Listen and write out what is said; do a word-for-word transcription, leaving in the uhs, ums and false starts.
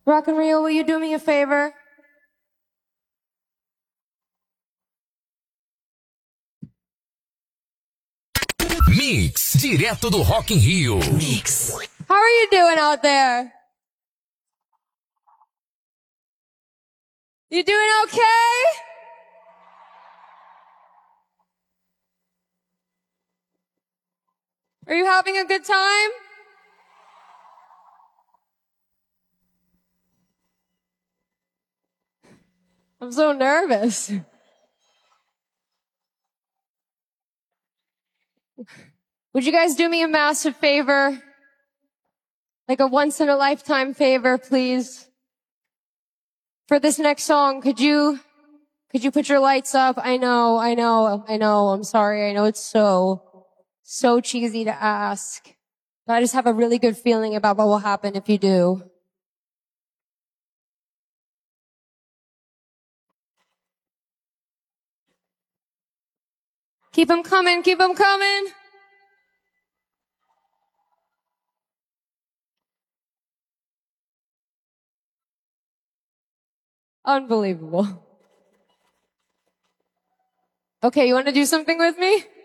Rock and Rio, will you do me a favor? Mix, direto do Rock in Rio. Mix. How are you doing out there? You doing okay? Are you having a good time? I'm so nervous. Would you guys do me a massive favor? Like a once in a lifetime favor, please? For this next song, could you, could you put your lights up? I know, I know, I know, I'm sorry. I know it's so, so cheesy to ask. But I just have a really good feeling about what will happen if you do. Keep them coming, keep them coming. Unbelievable. Okay, you want to do something with me?